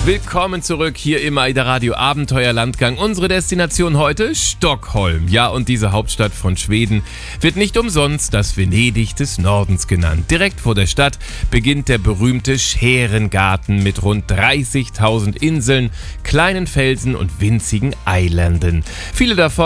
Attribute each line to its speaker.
Speaker 1: Willkommen zurück hier im AIDA Radio Abenteuerlandgang. Unsere Destination heute Stockholm. Ja, und diese Hauptstadt von Schweden wird nicht umsonst das Venedig des Nordens genannt. Direkt vor der Stadt beginnt der berühmte Schärengarten mit rund 30.000 Inseln, kleinen Felsen und winzigen Eilanden. Viele davon